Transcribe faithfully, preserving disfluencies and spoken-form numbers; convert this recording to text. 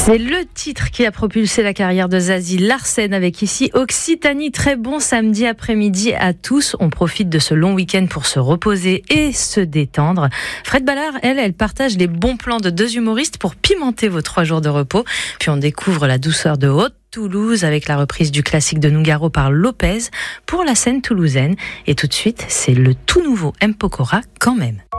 C'est le titre qui a propulsé la carrière de Zazie Larsen avec ici Occitanie. Très bon samedi après-midi à tous. On profite de ce long week-end pour se reposer et se détendre. Fred Ballard, elle, elle partage les bons plans de deux humoristes pour pimenter vos trois jours de repos. Puis on découvre la douceur de Haute-Toulouse avec la reprise du classique de Nougaro par Lopez pour la scène toulousaine. Et tout de suite, c'est le tout nouveau M. Pokora quand même.